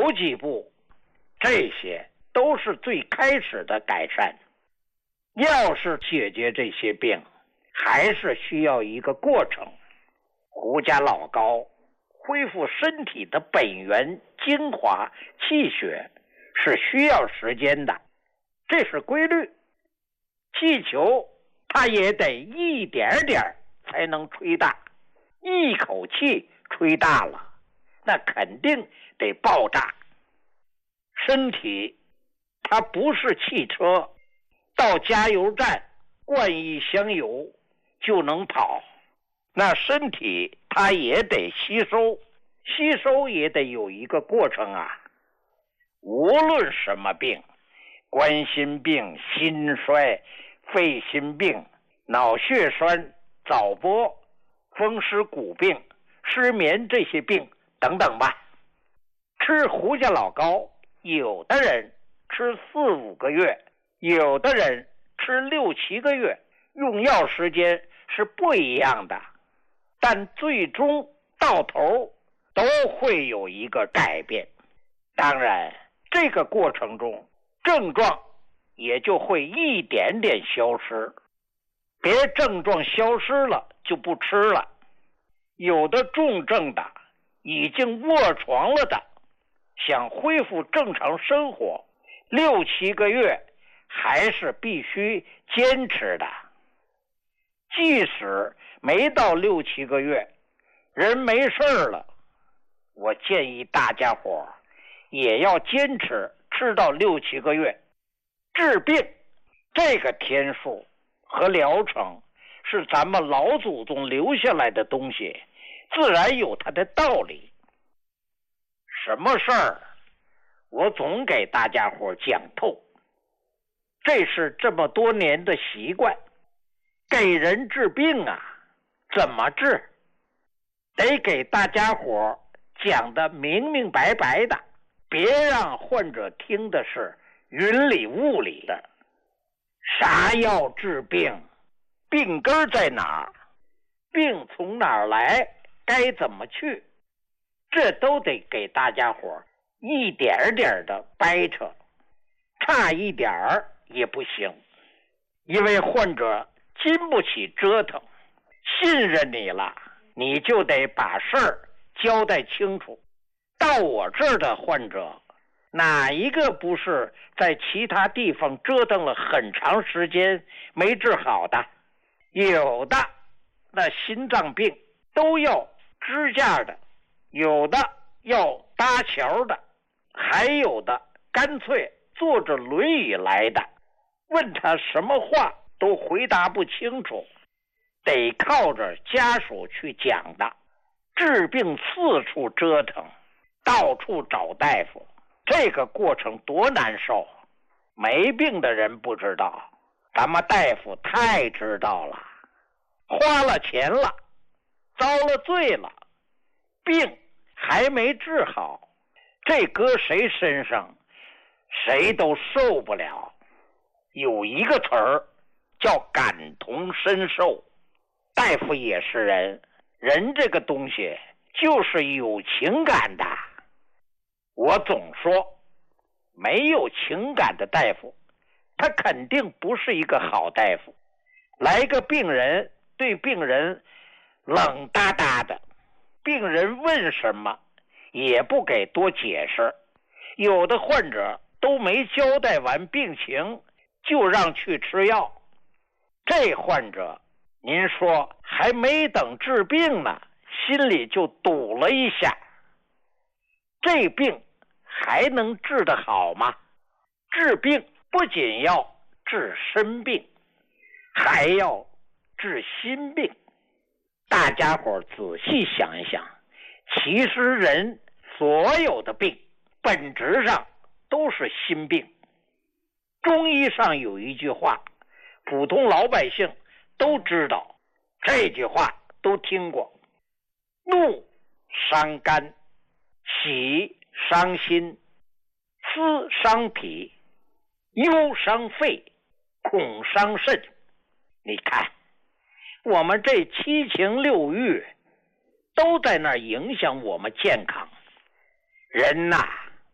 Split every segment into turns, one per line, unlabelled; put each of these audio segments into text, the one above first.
走几步，这些都是最开始的改善。要是解决这些病，还是需要一个过程。胡家老高恢复身体的本源精华气血是需要时间的，这是规律。气球它也得一点点才能吹大，一口气吹大了，那肯定得爆炸。身体它不是汽车，到加油站灌一箱油就能跑，那身体它也得吸收，吸收也得有一个过程啊。无论什么病，冠心病、心衰、肺心病、脑血栓、早搏、风湿骨病、失眠这些病等等吧。吃胡家老高，有的人吃4-5个月，有的人吃6-7个月，用药时间是不一样的，但最终到头都会有一个改变。当然，这个过程中症状也就会一点点消失，别症状消失了就不吃了。有的重症的，已经卧床了的，想恢复正常生活，6-7个月还是必须坚持的。即使没到6-7个月，人没事了，我建议大家伙也要坚持吃到6-7个月。治病这个天数和疗程是咱们老祖宗留下来的东西，自然有它的道理。什么事儿我总给大家伙讲透，这是这么多年的习惯。给人治病啊，怎么治？得给大家伙讲得明明白白的，别让患者听的是云里雾里的。啥药治病？病根在哪儿？病从哪儿来？该怎么去？这都得给大家伙一点点的掰扯，差一点儿也不行。因为患者经不起折腾，信任你了，你就得把事儿交代清楚。到我这儿的患者，哪一个不是在其他地方折腾了很长时间没治好的？有的那心脏病都要支架的，有的要搭桥的，还有的干脆坐着轮椅来的，问他什么话都回答不清楚，得靠着家属去讲的。治病四处折腾，到处找大夫，这个过程多难受。没病的人不知道，咱们大夫太知道了。花了钱了，遭了罪了，病还没治好，这搁谁身上谁都受不了。有一个词儿叫感同身受，大夫也是人，人这个东西就是有情感的。我总说，没有情感的大夫，他肯定不是一个好大夫。来个病人，对病人冷哒哒的，病人问什么也不给多解释，有的患者都没交代完病情就让去吃药。这患者您说还没等治病呢，心里就堵了一下，这病还能治得好吗？治病不仅要治身病，还要治心病。大家伙仔细想一想，其实人所有的病本质上都是心病。中医上有一句话，普通老百姓都知道，这句话都听过：怒伤肝，喜伤心，思伤脾，忧伤肺，恐伤肾。你看，我们这七情六欲都在那儿影响我们健康。人呐，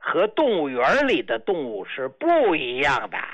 和动物园里的动物是不一样的。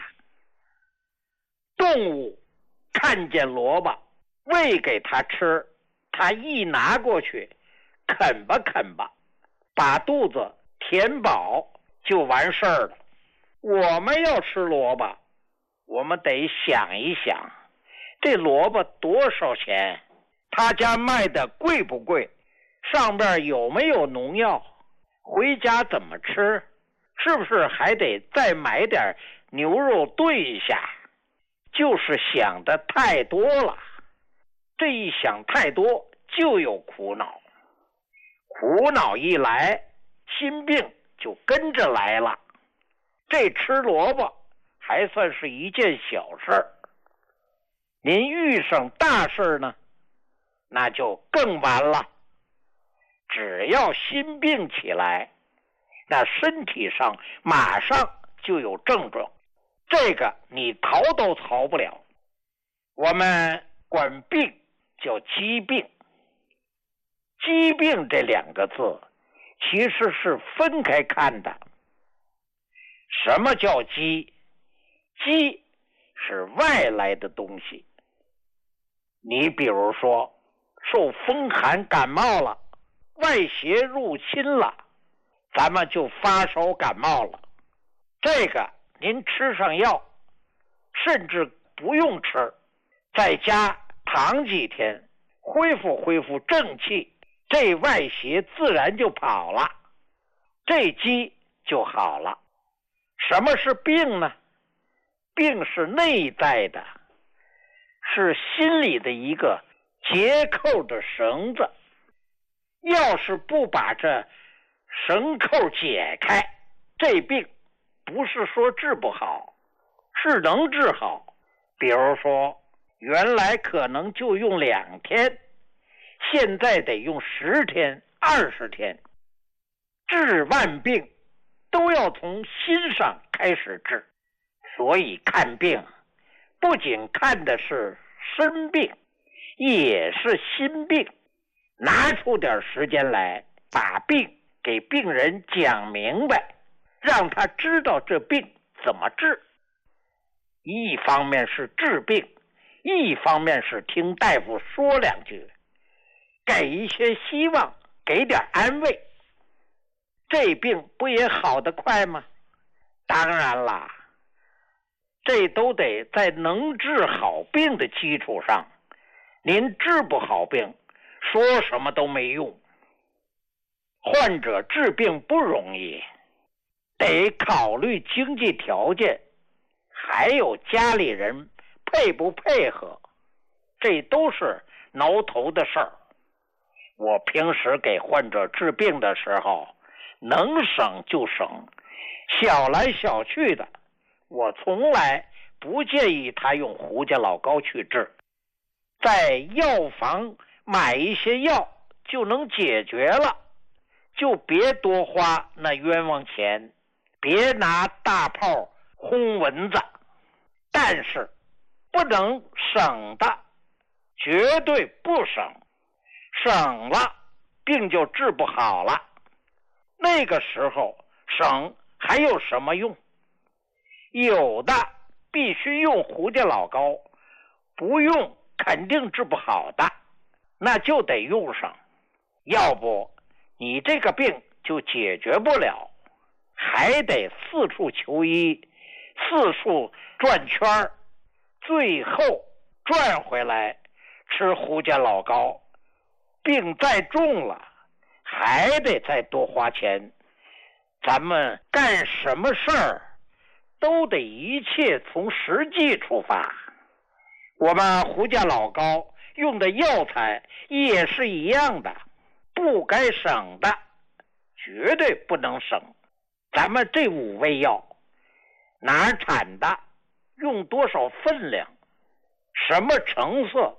动物看见萝卜，喂给它吃，它一拿过去，啃吧啃吧，把肚子填饱就完事儿了。我们要吃萝卜，我们得想一想，这萝卜多少钱？他家卖的贵不贵？上边有没有农药？回家怎么吃？是不是还得再买点牛肉炖一下？就是想的太多了，这一想太多就有苦恼，苦恼一来，心病就跟着来了。这吃萝卜还算是一件小事儿，您遇上大事呢，那就更完了。只要心病起来，那身体上马上就有症状，这个你逃都逃不了。我们管病叫疾病，疾病这两个字其实是分开看的。什么叫疾？疾是外来的东西，你比如说受风寒感冒了，外邪入侵了，咱们就发烧感冒了。这个您吃上药，甚至不用吃，在家躺几天，恢复正气，这外邪自然就跑了，这疾就好了。什么是病呢？病是内在的，是心里的一个结扣的绳子。要是不把这绳扣解开，这病不是说治不好，是能治好。比如说原来可能就用2天，现在得用10天20天。治万病都要从心上开始治，所以看病不仅看的是身病，也是心病。拿出点时间来，把病给病人讲明白，让他知道这病怎么治。一方面是治病，一方面是听大夫说2句，给一些希望，给点安慰，这病不也好得快吗？当然啦，这都得在能治好病的基础上，您治不好病，说什么都没用。患者治病不容易，得考虑经济条件，还有家里人配不配合，这都是挠头的事儿。我平时给患者治病的时候，能省就省，小来小去的，我从来不建议他用胡家老膏去治。在药房买一些药就能解决了，就别多花那冤枉钱，别拿大炮轰蚊子。但是不能省的，绝对不省，省了病就治不好了。那个时候省还有什么用？有的必须用胡家老膏，不用肯定治不好的，那就得用上，要不你这个病就解决不了，还得四处求医，四处转圈，最后转回来吃胡家老膏，病再重了还得再多花钱。咱们干什么事儿都得一切从实际出发。我们胡家老膏用的药材也是一样的，不该省的绝对不能省。咱们这5味药哪儿产的，用多少分量，什么成色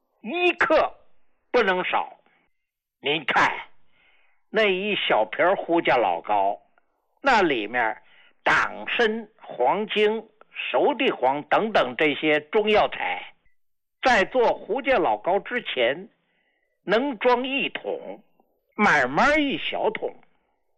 ，1克不能少。您看那一小瓶胡家老膏，那里面党参、黄精、熟地黄等等这些中药材，在做胡家老膏之前能装1桶，慢慢一小桶，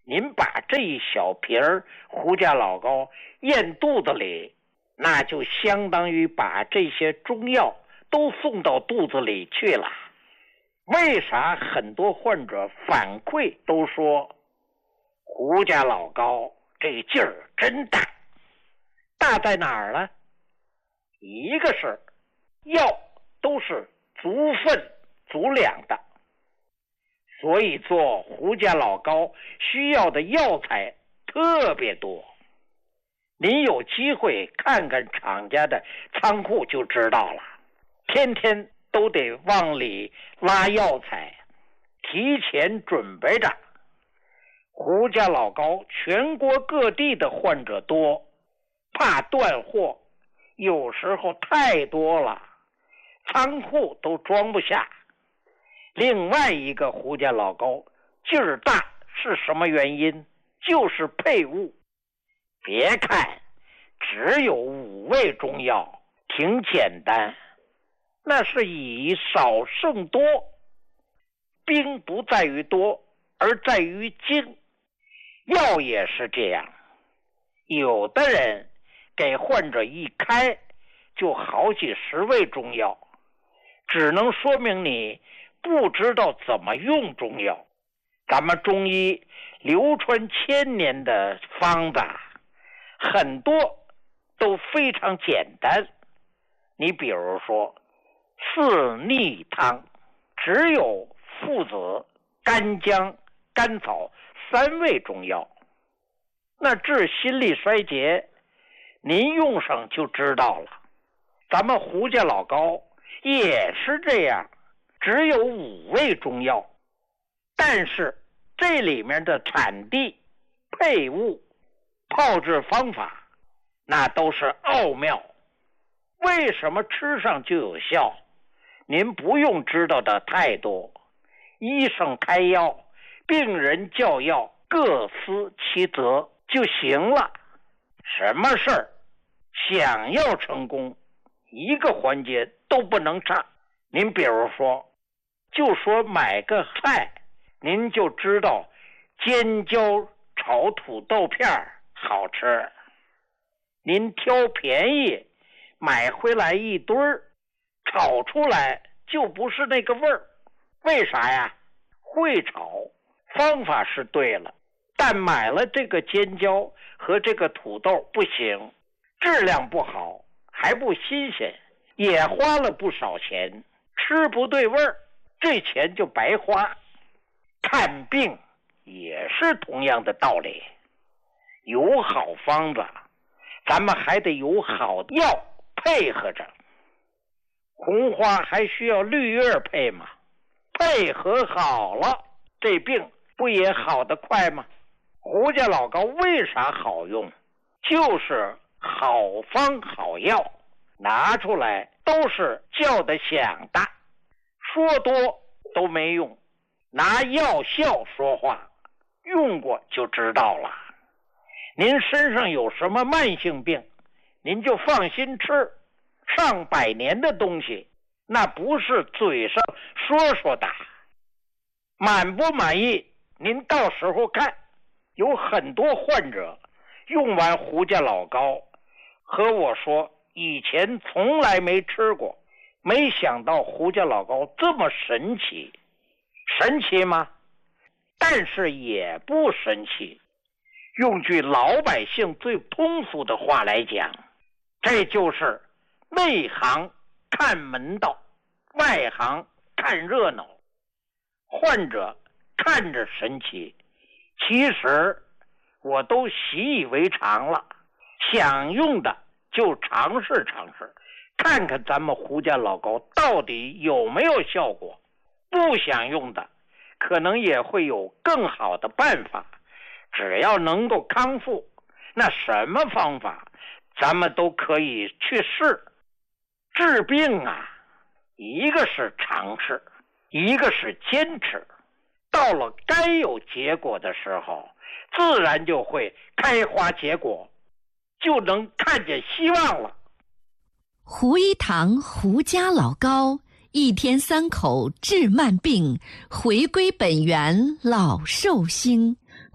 您把这一小瓶胡家老膏咽肚子里，那就相当于把这些中药都送到肚子里去了。为啥很多患者反馈都说胡家老膏这劲儿真大？大在哪儿呢？一个是药都是足分足量的，所以做胡家老膏需要的药材特别多。您有机会看看厂家的仓库就知道了，天天都得往里拉药材，提前准备着。胡家老膏全国各地的患者多，怕断货，有时候太多了，仓库都装不下。另外一个胡家老膏劲儿大是什么原因？就是配伍。别看只有5味中药，挺简单，那是以少胜多。兵不在于多，而在于精。药也是这样，有的人给患者一开就好几10味中药，只能说明你不知道怎么用中药。咱们中医流传1000年的方子，很多都非常简单。你比如说四逆汤，只有附子、干姜、甘草3味中药。那治心力衰竭，您用上就知道了。咱们胡家老膏也是这样，只有5味中药，但是这里面的产地、配伍、炮制方法，那都是奥妙。为什么吃上就有效？您不用知道的太多，医生开药，病人叫药，各司其责就行了。什么事儿想要成功，一个环节都不能差。您比如说，就说买个菜，您就知道尖椒炒土豆片好吃，您挑便宜买回来一堆儿，炒出来就不是那个味儿。为啥呀？会炒，方法是对了，但买了这个尖椒和这个土豆不行，质量不好，还不新鲜，也花了不少钱，吃不对味儿，这钱就白花。看病也是同样的道理，有好方子，咱们还得有好药配合着。红花还需要绿叶配吗？配合好了，这病不也好得快吗？胡家老膏为啥好用？就是好方好药，拿出来都是叫得响的，说多都没用，拿药效说话，用过就知道了。您身上有什么慢性病，您就放心吃，上百年的东西，那不是嘴上说说的。满不满意您到时候看。有很多患者用完胡家老膏和我说，以前从来没吃过，没想到胡家老膏这么神奇。神奇吗？但是也不神奇。用句老百姓最通俗的话来讲，这就是内行看门道，外行看热闹。患者看着神奇，其实我都习以为常了，想用的就尝试尝试，看看咱们胡家老膏到底有没有效果。不想用的可能也会有更好的办法，只要能够康复，那什么方法咱们都可以去试。治病啊，一个是尝试，一个是坚持，到了该有结果的时候，自然就会开花结果，就能看见希望了。
胡一堂胡家老膏，1天3口治慢病，回归本源老寿星。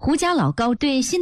胡家老高对新